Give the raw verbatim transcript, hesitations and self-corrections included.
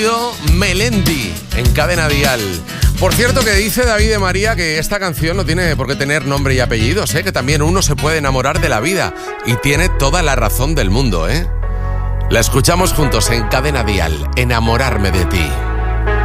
Melendi en Cadena Dial. Por cierto, que dice David de María que esta canción no tiene por qué tener nombre y apellidos, ¿eh? Que también uno se puede enamorar de la vida. Y tiene toda la razón del mundo, ¿eh? La escuchamos juntos en Cadena Dial, Enamorarme de ti.